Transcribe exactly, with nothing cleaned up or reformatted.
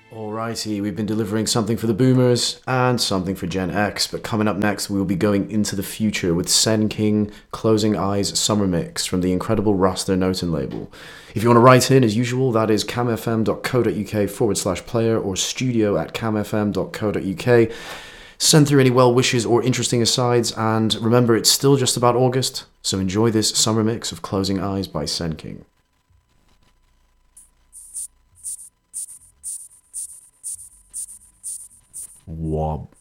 Alrighty, we've been delivering something for the boomers and something for Gen X, but coming up next we'll be going into the future with Sen King Closing Eyes Summer Mix from the incredible Raster Noten label. If you want to write in, as usual, that is camfm.co.uk forward slash player or studio at camfm.co.uk. Send through any well wishes or interesting asides, and remember it's still just about August, so enjoy this summer mix of Closing Eyes by Sen King. Wob.